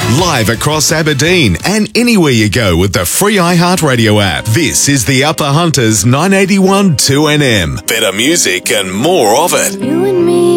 Live across Aberdeen and anywhere you go with the free iHeartRadio app. This is the Upper Hunters 981 2NM. Better music and more of it. You and me.